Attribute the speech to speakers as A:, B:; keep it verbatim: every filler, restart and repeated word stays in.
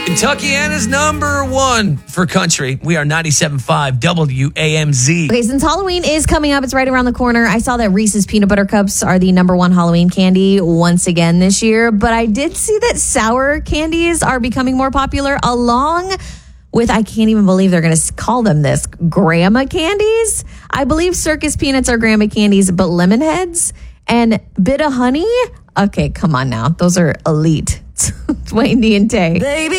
A: Kentuckiana's number one for country. We are ninety-seven point five W A M Z.
B: Okay, since Halloween is coming up, it's right around the corner. I saw that Reese's Peanut Butter Cups are the number one Halloween candy once again this year. But I did see that sour candies are becoming more popular along with, I can't even believe they're going to call them this, grandma candies. I believe circus peanuts are grandma candies, but lemon heads and Bit of Honey. Okay, come on now. Those are elite. Dwayne D and Tay.
A: Baby.